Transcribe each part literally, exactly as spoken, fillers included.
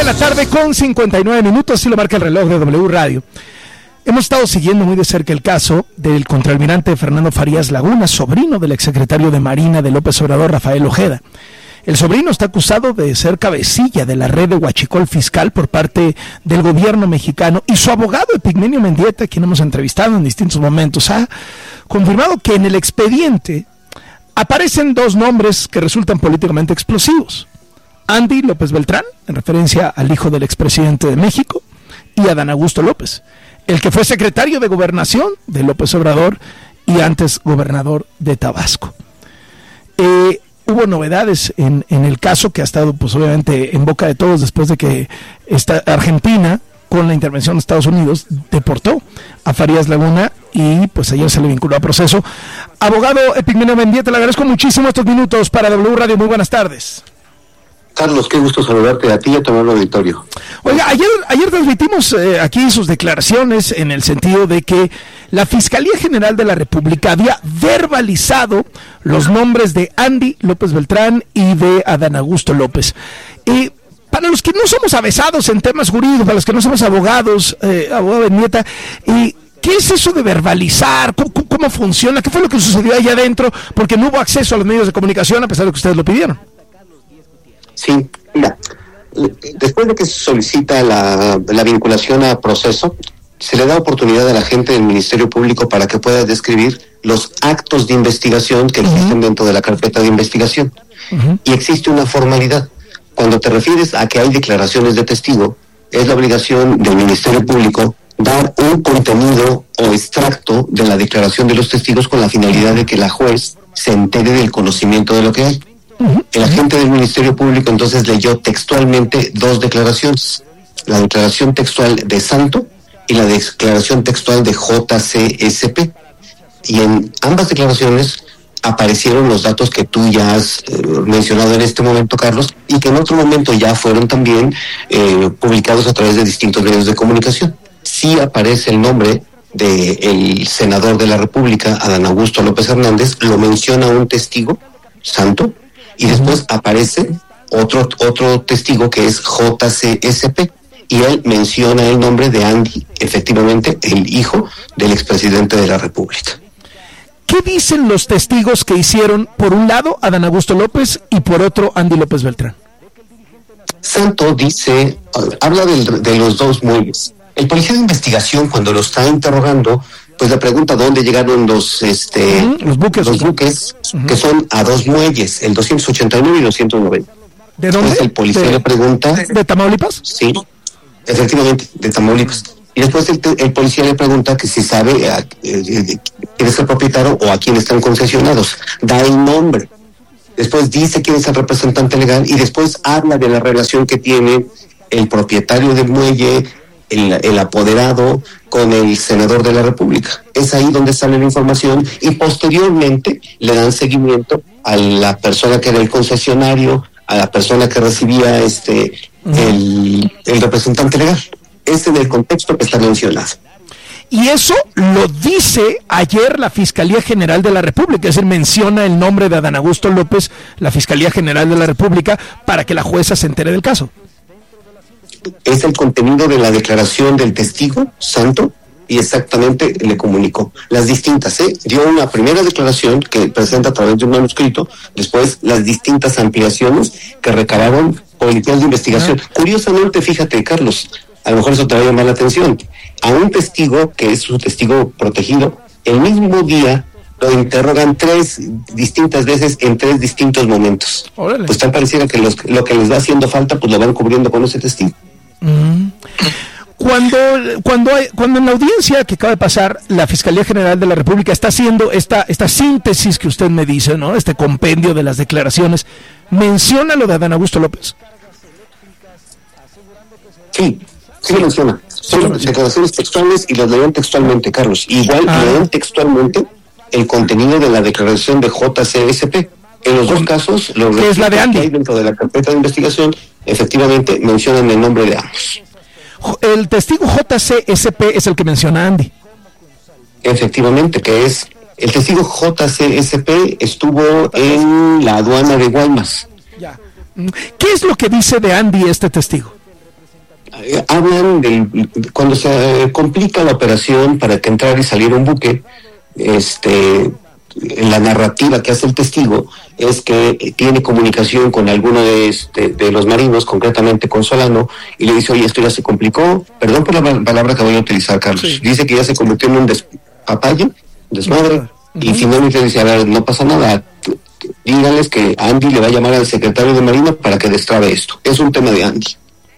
de la tarde con cincuenta y nueve minutos, así lo marca el reloj de W Radio. Hemos estado siguiendo muy de cerca el caso del contraalmirante Fernando Farías Laguna, sobrino del exsecretario de Marina de López Obrador, Rafael Ojeda. El sobrino está acusado de ser cabecilla de la red de huachicol fiscal por parte del gobierno mexicano, y su abogado Epigmenio Mendieta, quien hemos entrevistado en distintos momentos, ha confirmado que en el expediente aparecen dos nombres que resultan políticamente explosivos: Andy López Beltrán, en referencia al hijo del expresidente de México, y Adán Augusto López, el que fue secretario de Gobernación de López Obrador y antes gobernador de Tabasco. Eh, hubo novedades en, en el caso, que ha estado pues obviamente en boca de todos después de que esta Argentina, con la intervención de Estados Unidos, deportó a Farías Laguna y pues ayer se le vinculó a proceso. Abogado Epigmenio Mendieta, le agradezco muchísimo estos minutos para W Radio. Muy buenas tardes. Carlos, qué gusto saludarte a ti y a tu hermano auditorio. Oiga, ayer, ayer transmitimos eh, aquí sus declaraciones en el sentido de que la Fiscalía General de la República había verbalizado los nombres de Andy López Beltrán y de Adán Augusto López. Eh, para los que no somos avesados en temas jurídicos, para los que no somos abogados, eh, abogado Mendieta, eh, ¿qué es eso de verbalizar? ¿Cómo, ¿Cómo funciona? ¿Qué fue lo que sucedió allá adentro? Porque no hubo acceso a los medios de comunicación a pesar de que ustedes lo pidieron. Sí, mira, después de que se solicita la, la vinculación a proceso, se le da oportunidad a la gente del Ministerio Público para que pueda describir los actos de investigación que existen uh-huh. dentro de la carpeta de investigación. Uh-huh. Y existe una formalidad. Cuando te refieres a que hay declaraciones de testigo, es la obligación del Ministerio Público dar un contenido o extracto de la declaración de los testigos con la finalidad de que la juez se entere del conocimiento de lo que hay. El agente del Ministerio Público entonces leyó textualmente dos declaraciones: la declaración textual de Santo y la declaración textual de J C S P, y en ambas declaraciones aparecieron los datos que tú ya has eh, mencionado en este momento, Carlos, y que en otro momento ya fueron también eh, publicados a través de distintos medios de comunicación. Sí aparece el nombre del senador de la República, Adán Augusto López Hernández, lo menciona un testigo, Santo, y después aparece otro otro testigo que es J C S P, y él menciona el nombre de Andy, efectivamente el hijo del expresidente de la República. ¿Qué dicen los testigos que hicieron, por un lado, Adán Augusto López y por otro, Andy López Beltrán? Santo dice, habla del, de los dos muelles. El policía de investigación, cuando lo está interrogando, pues le pregunta dónde llegaron los este uh-huh, los buques, los buques uh-huh. que son a dos muelles, el doscientos ochenta y nueve y doscientos noventa. ¿De dónde? Entonces el policía ¿De, le pregunta... ¿De Tamaulipas? Sí, efectivamente, de Tamaulipas. Y después el, el policía le pregunta que si sabe a, eh, quién es el propietario o a quién están concesionados. Da el nombre. Después dice quién es el representante legal y después habla de la relación que tiene el propietario del muelle, el, el apoderado, con el senador de la República. Es ahí donde sale la información y posteriormente le dan seguimiento a la persona que era el concesionario, a la persona que recibía este el, el representante legal. Ese es el contexto que está mencionado. Y eso lo dice ayer la Fiscalía General de la República, es decir, menciona el nombre de Adán Augusto López, la Fiscalía General de la República, para que la jueza se entere del caso. Es el contenido de la declaración del testigo, Santo, y exactamente le comunicó las distintas, ¿eh? Dio una primera declaración que presenta a través de un manuscrito, después las distintas ampliaciones que recabaron policías de investigación. Ah. Curiosamente, fíjate, Carlos, a lo mejor eso te va a llamar la atención, a un testigo que es su testigo protegido, el mismo día lo interrogan tres distintas veces en tres distintos momentos. Órale. Pues tal pareciera que los, lo que les va haciendo falta, pues lo van cubriendo con ese testigo. Mm. Cuando, cuando, hay, cuando en la audiencia que acaba de pasar, la Fiscalía General de la República está haciendo esta, esta síntesis que usted me dice, ¿no? Este compendio de las declaraciones, menciona lo de Adán Augusto López. Sí, sí lo menciona. Son sí, declaraciones textuales y las leen textualmente, Carlos. Igual ah. leen textualmente el contenido de la declaración de J C S P. En los dos casos, los que es la de Andy. Que hay dentro de la carpeta de investigación, efectivamente mencionan el nombre de ambos. El testigo J C S P es el que menciona a Andy. Efectivamente, que es el testigo J C S P estuvo en la aduana de Guaymas. Ya. ¿Qué es lo que dice de Andy este testigo? eh, hablan de cuando se complica la operación para que entrar y salir un buque, este, la narrativa que hace el testigo es que tiene comunicación con alguno de, este, de los marinos, concretamente con Solano, y le dice, oye, esto ya se complicó, perdón por la palabra que voy a utilizar, Carlos, sí. Dice que ya se convirtió en un despapalle, desmadre, uh-huh. Y finalmente dice, a ver, no pasa nada, díganles que Andy le va a llamar al secretario de Marina para que destrabe esto, es un tema de Andy.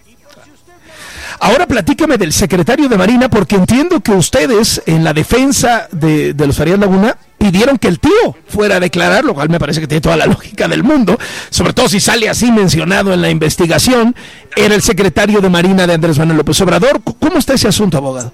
Ahora platícame del secretario de Marina, porque entiendo que ustedes en la defensa de, de los Farías Laguna pidieron que el tío fuera a declarar, lo cual me parece que tiene toda la lógica del mundo, sobre todo si sale así mencionado en la investigación. Era el secretario de Marina de Andrés Manuel López Obrador. ¿Cómo está ese asunto, abogado?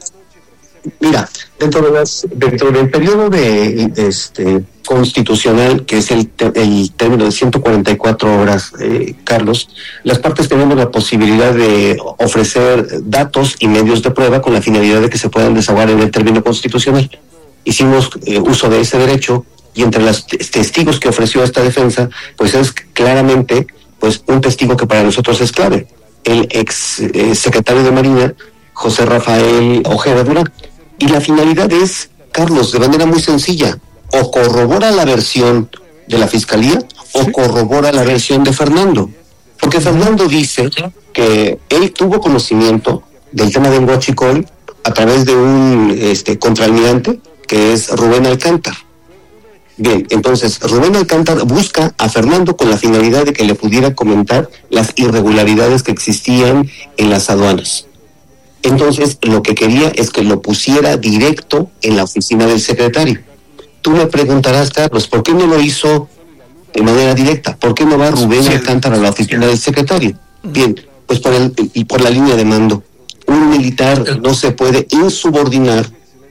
Mira, dentro de las, dentro del periodo de este constitucional, que es el, el término de ciento cuarenta y cuatro horas, eh, Carlos, las partes tenemos la posibilidad de ofrecer datos y medios de prueba con la finalidad de que se puedan desahogar en el término constitucional. Hicimos eh, uso de ese derecho, y entre los testigos que ofreció esta defensa, pues es claramente pues un testigo que para nosotros es clave, el ex eh, secretario de Marina, José Rafael Ojeda Durán. Y la finalidad es, Carlos, de manera muy sencilla, o corrobora la versión de la Fiscalía o corrobora la versión de Fernando. Porque Fernando dice que él tuvo conocimiento del tema de Huachicol a través de un este, contraalmirante que es Rubén Alcántar. Bien, entonces Rubén Alcántar busca a Fernando con la finalidad de que le pudiera comentar las irregularidades que existían en las aduanas. Entonces, lo que quería es que lo pusiera directo en la oficina del secretario. Tú me preguntarás, Carlos, ¿por qué no lo hizo de manera directa? ¿Por qué no va Rubén Alcántar a la oficina del secretario? Bien, pues por, el, y por la línea de mando. Un militar no se puede insubordinar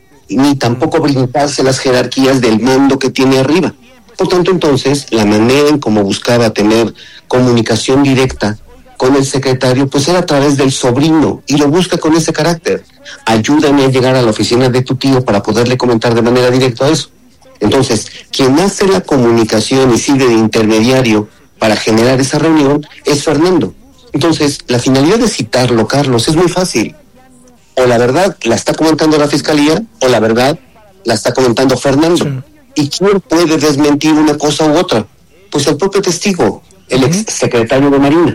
ni tampoco brincarse las jerarquías del mando que tiene arriba. Por tanto, entonces, la manera en cómo buscaba tener comunicación directa con el secretario, pues era a través del sobrino, y lo busca con ese carácter. Ayúdame a llegar a la oficina de tu tío para poderle comentar de manera directa eso. Entonces, quien hace la comunicación y sigue de intermediario para generar esa reunión es Fernando. Entonces, la finalidad de citarlo, Carlos, es muy fácil. O la verdad la está comentando la Fiscalía, o la verdad la está comentando Fernando. Sí. ¿Y quién puede desmentir una cosa u otra? Pues el propio testigo, el ex secretario de Marina.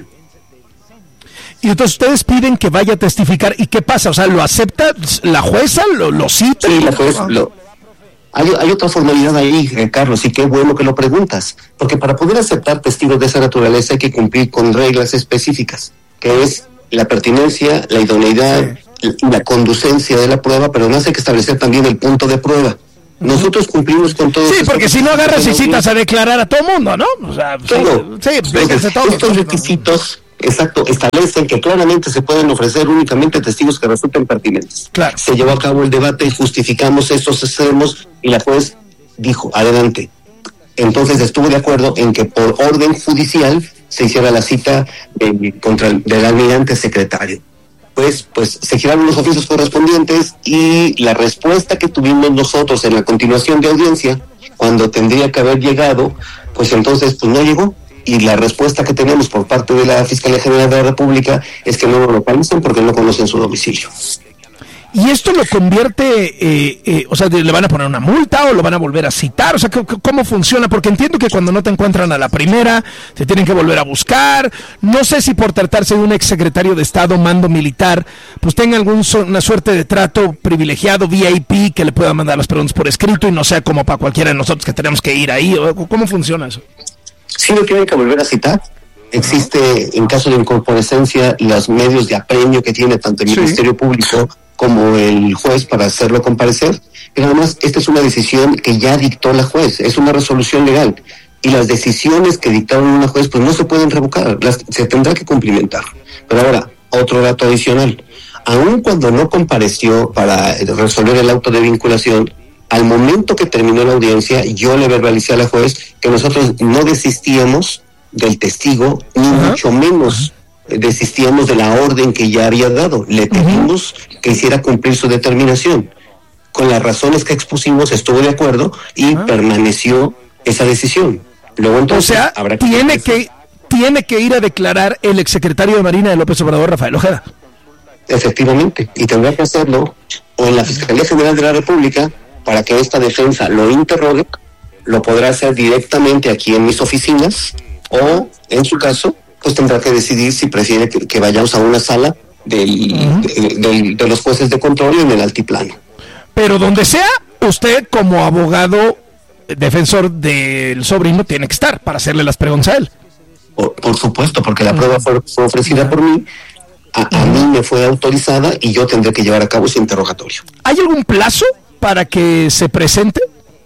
Y entonces ustedes piden que vaya a testificar. ¿Y qué pasa? O sea, ¿lo acepta la jueza? ¿Lo, lo cita? Sí, la jueza lo... Hay, hay otra formalidad ahí, eh, Carlos, y qué bueno que lo preguntas. Porque para poder aceptar testigos de esa naturaleza hay que cumplir con reglas específicas, que es la pertinencia, la idoneidad, sí, y la conducencia de la prueba, pero no hay que establecer también el punto de prueba. Nosotros cumplimos con todo. Sí, porque si no agarras y citas a declarar a todo mundo, ¿no? O sea, todo. Sí, sí, entonces, todo. Estos requisitos... Exacto, establecen que claramente se pueden ofrecer únicamente testigos que resulten pertinentes. Claro. Se llevó a cabo el debate y justificamos estos extremos y la juez dijo, adelante. Entonces estuvo de acuerdo en que por orden judicial se hiciera la cita de, contra el, del almirante secretario. Pues, pues se giraron los oficios correspondientes y la respuesta que tuvimos nosotros en la continuación de audiencia, cuando tendría que haber llegado, pues entonces pues no llegó. Y la respuesta que tenemos por parte de la Fiscalía General de la República es que no lo localizan porque no conocen su domicilio. ¿Y esto lo convierte, eh, eh, o sea, le van a poner una multa o lo van a volver a citar? O sea, ¿cómo funciona? Porque entiendo que cuando no te encuentran a la primera, te tienen que volver a buscar. No sé si por tratarse de un exsecretario de Estado, mando militar, pues tenga alguna una suerte de trato privilegiado, V I P, que le pueda mandar las preguntas por escrito y no sea como para cualquiera de nosotros que tenemos que ir ahí. ¿Cómo funciona eso? Sí, lo tienen que volver a citar. Existe, en caso de incomparecencia, los medios de apremio que tiene tanto el sí. Ministerio Público como el juez para hacerlo comparecer. Pero además, esta es una decisión que ya dictó la juez, es una resolución legal. Y las decisiones que dictaron una juez, pues no se pueden revocar, las, se tendrá que cumplimentar. Pero ahora, otro dato adicional. Aun cuando no compareció para resolver el auto de vinculación, al momento que terminó la audiencia, yo le verbalicé a la juez que nosotros no desistíamos del testigo, ni uh-huh. mucho menos uh-huh. desistíamos de la orden que ya había dado. Le pedimos uh-huh. que hiciera cumplir su determinación. Con las razones que expusimos estuvo de acuerdo y uh-huh. permaneció esa decisión. Luego entonces, o sea, habrá que tiene que, tiene que ir a declarar el exsecretario de Marina de López Obrador, Rafael Ojeda. efectivamente, y tendrá que hacerlo o en la Fiscalía General de la República para que esta defensa lo interrogue, lo podrá hacer directamente aquí en mis oficinas, o en su caso, pues tendrá que decidir si prefiere que, que vayamos a una sala del, uh-huh. de, de, de los jueces de control en el altiplano. Pero donde sea, usted como abogado defensor del sobrino tiene que estar para hacerle las preguntas a él. Por, por supuesto, porque la uh-huh. prueba fue, fue ofrecida uh-huh. por mí, a, a uh-huh. mí me fue autorizada y yo tendré que llevar a cabo ese interrogatorio. ¿Hay algún plazo para que se presente?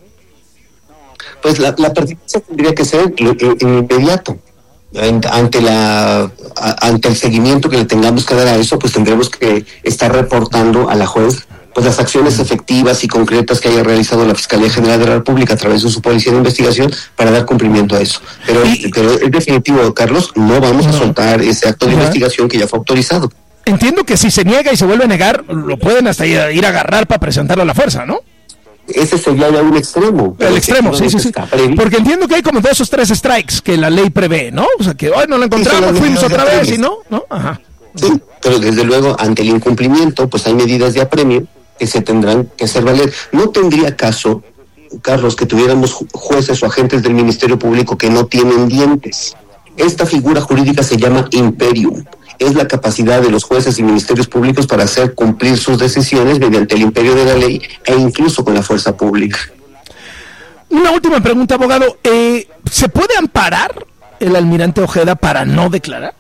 Pues la, la pertinencia tendría que ser inmediato. Ante la ante el seguimiento que le tengamos que dar a eso, pues tendremos que estar reportando a la juez pues las acciones efectivas y concretas que haya realizado la Fiscalía General de la República a través de su policía de investigación para dar cumplimiento a eso. Pero, y, pero es definitivo, Carlos, no vamos no. a soltar ese acto de uh-huh. investigación que ya fue autorizado. Entiendo que si se niega y se vuelve a negar, lo pueden hasta ir a, ir a agarrar para presentarlo a la fuerza, ¿no? Ese sería ya un extremo. El extremo, sí, sí, sí. Porque entiendo que hay como dos o tres strikes que la ley prevé, ¿no? O sea, que hoy no lo encontramos, sí, fuimos otra vez y no, ¿no? Ajá. Sí, pero desde luego, ante el incumplimiento, pues hay medidas de apremio que se tendrán que hacer valer. No tendría caso, Carlos, que tuviéramos jueces o agentes del Ministerio Público que no tienen dientes. Esta figura jurídica se llama imperium. Es la capacidad de los jueces y ministerios públicos para hacer cumplir sus decisiones mediante el imperio de la ley e incluso con la fuerza pública. Una última pregunta, abogado. Eh, ¿Se puede amparar el almirante Ojeda para no declarar?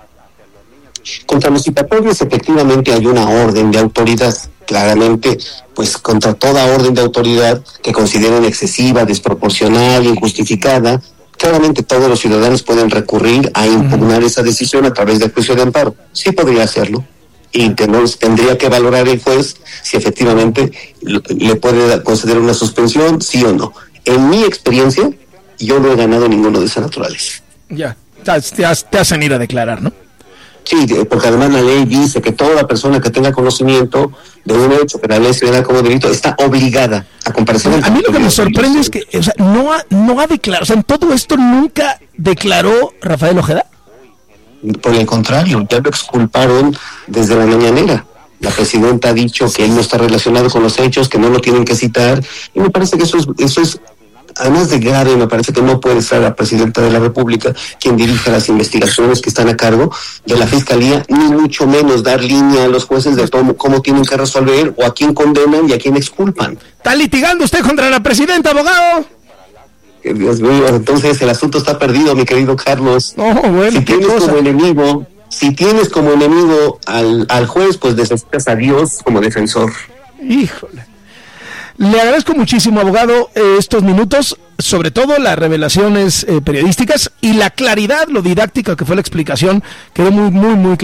Contra los citatorios efectivamente hay una orden de autoridad. Claramente, pues contra toda orden de autoridad que consideren excesiva, desproporcional, injustificada, claramente todos los ciudadanos pueden recurrir a impugnar uh-huh. esa decisión a través del juicio de amparo. Sí podría hacerlo. Y tendría que valorar el juez si efectivamente le puede conceder una suspensión, sí o no. En mi experiencia, yo no he ganado ninguno de esas naturales. Ya, te, te hacen ir a declarar, ¿no? Sí, porque además la ley dice que toda persona que tenga conocimiento de un hecho que la ley se da como delito está obligada a comparecer. A mí lo que me sorprende es que, o sea, no ha, no ha declarado, o sea, en todo esto nunca declaró Rafael Ojeda. Por el contrario, ya lo exculparon desde la mañanera. La presidenta ha dicho que él no está relacionado con los hechos, que no lo tienen que citar, y me parece que eso es, eso es además de grave. Me parece que no puede ser la presidenta de la República quien dirija las investigaciones que están a cargo de la Fiscalía, ni mucho menos dar línea a los jueces de cómo, cómo tienen que resolver o a quién condenan y a quién exculpan. ¿Está litigando usted contra la presidenta, abogado? Dios mío, entonces el asunto está perdido, mi querido Carlos. Oh, bueno, si tienes cosa? como enemigo, si tienes como enemigo al, al juez, pues necesitas a Dios como defensor. Híjole. Le agradezco muchísimo, abogado, eh, estos minutos, sobre todo las revelaciones eh, periodísticas y la claridad, lo didáctica que fue la explicación, quedó muy, muy, muy clara.